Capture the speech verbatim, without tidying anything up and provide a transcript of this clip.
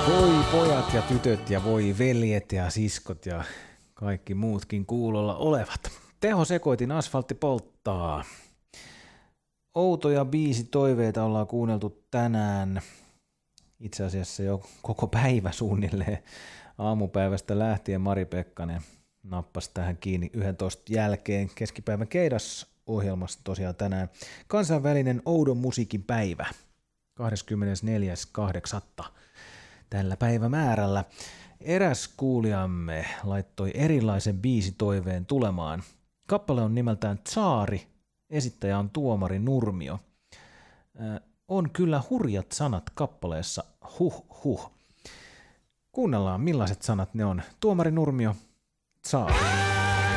Voi pojat ja tytöt ja voi veljet ja siskot ja kaikki muutkin kuulolla olevat. Tehosekoitin asfaltti polttaa. Outoja biisitoiveita ollaan kuunneltu tänään. Itse asiassa jo koko päivä suunnilleen aamupäivästä lähtien Mari Pekkanen nappasi tähän kiinni yksitoista jälkeen. Keskipäivän Keidas-ohjelmassa tosiaan tänään kansainvälinen oudon musiikin päivä kahdeskymmenesneljäs kahdeksatta tällä päivämäärällä. Eräs kuulijamme laittoi erilaisen biisitoiveen tulemaan. Kappale on nimeltään Tsaari, esittäjä on Tuomari Nurmio. Äh, on kyllä hurjat sanat kappaleessa, huh huh. Kuunnellaan millaiset sanat ne on. Tuomari Nurmio, Tsaari.